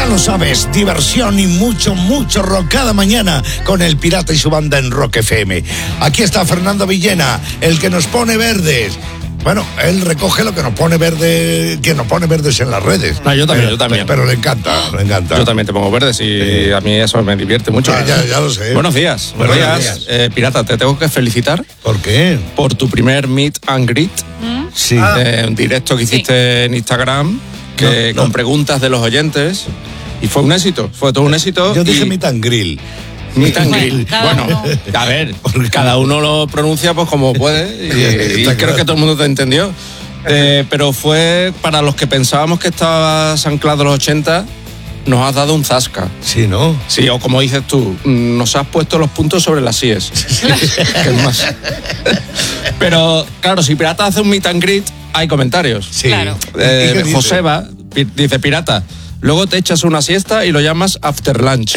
lo sabes, diversión y mucho, mucho rock cada mañana con el Pirata y su banda en Rock FM. Aquí está Fernando Villena, el que nos pone verdes. Bueno, él recoge lo que nos pone verde, que nos pone verdes en las redes. No, yo también. Pero le encanta. Yo también te pongo verdes y a mí eso me divierte mucho. Ya lo sé. Buenos días. Pirata, te tengo que felicitar. ¿Por qué? Por tu primer meet and greet. Sí. Un directo que hiciste en Instagram, con preguntas de los oyentes. Y fue un éxito, fue todo un éxito. Yo dije meet and grill. Meet and grill. Bueno, a ver, cada uno lo pronuncia pues como puede y creo que todo el mundo te entendió. Pero fue para los que pensábamos que estabas anclado a los 80, nos has dado un zasca. Sí, ¿no? Sí, o como dices tú, nos has puesto los puntos sobre las síes. ¿Qué más? Pero, claro, si Pirata hace un meet and greet, hay comentarios. Sí. Claro. Joseba dice, Pirata, luego te echas una siesta y lo llamas after lunch.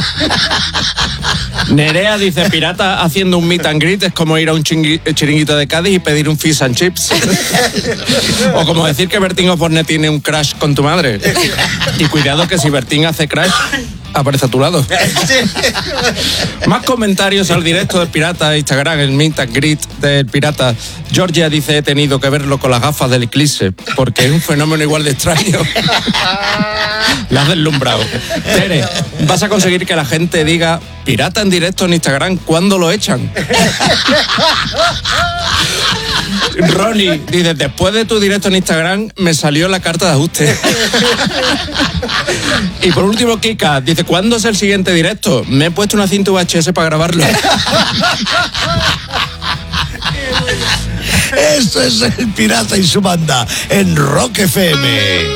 Nerea dice, Pirata haciendo un meet and greet es como ir a un chiringuito de Cádiz y pedir un fish and chips. O como decir que Bertín Osborne tiene un crush con tu madre. Y cuidado que si Bertín hace crush, aparece a tu lado. Más comentarios al directo del Pirata, Instagram, el meet and greet del Pirata. Georgia dice, he tenido que verlo con las gafas del eclipse, porque es un fenómeno igual de extraño. La has deslumbrado. Tere, vas a conseguir que la gente diga, Pirata en directo en Instagram, ¿cuándo lo echan? Ronnie dice, después de tu directo en Instagram me salió la carta de ajuste. Y por último Kika dice, ¿cuándo es el siguiente directo? Me he puesto una cinta VHS para grabarlo. Esto es el Pirata y su banda en Rock FM.